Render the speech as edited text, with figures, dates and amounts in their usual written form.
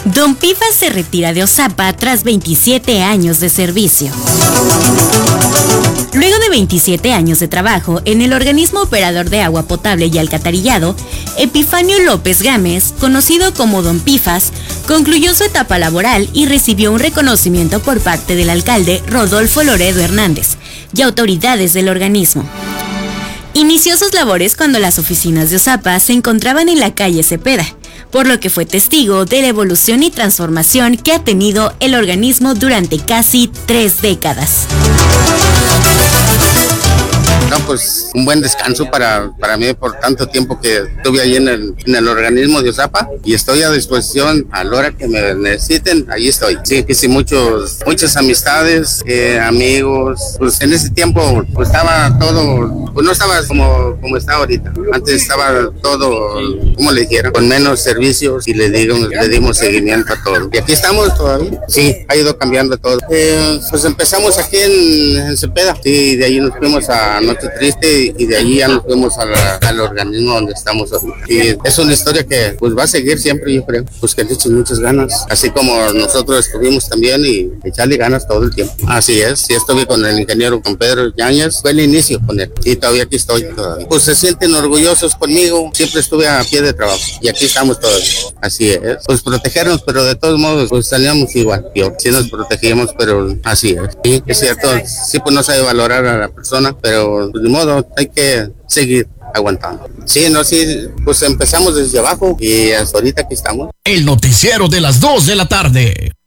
Don Pifas se retira de Oxapa tras 27 años de servicio. Luego de 27 años de trabajo en el organismo operador de agua potable y alcantarillado, Epifanio López Gámez, conocido como Don Pifas, concluyó su etapa laboral y recibió un reconocimiento por parte del alcalde Rodolfo Loredo Hernández y autoridades del organismo. Inició sus labores cuando las oficinas de Oxapa se encontraban en la calle Cepeda, por lo que fue testigo de la evolución y transformación que ha tenido el organismo durante casi 3 décadas. No, pues un buen descanso para mí por tanto tiempo que estuve ahí en el organismo de Oxapa, y estoy a disposición a la hora que me necesiten, ahí estoy. Sí, hice muchas amistades, amigos. Pues en ese tiempo pues estaba todo, pues no estaba como está ahorita. Antes estaba todo, como le dijera, con menos servicios, y le dimos seguimiento a todo. Y aquí estamos todavía. Sí, ha ido cambiando todo. Pues empezamos aquí en Cepeda, sí, y de ahí nos fuimos a Noche Triste, y de allí ya nos fuimos al organismo donde estamos hoy. Y es una historia que pues va a seguir siempre, yo creo, pues que le echen muchas ganas, así como nosotros estuvimos también, y echarle ganas todo el tiempo. Así es, sí, estuve con el ingeniero, con Pedro Yáñez, fue el inicio con él, y todavía aquí estoy todavía. Pues se sienten orgullosos conmigo, siempre estuve a pie de trabajo, y aquí estamos todavía. Así es, pues protegernos, pero de todos modos pues salíamos igual, sí nos protegíamos, pero así es. Sí, es cierto, sí, pues no sabe valorar a la persona, pero de modo hay que seguir aguantando. Sí, no, sí, pues empezamos desde abajo y hasta ahorita aquí estamos. El noticiero de las 2 de la tarde.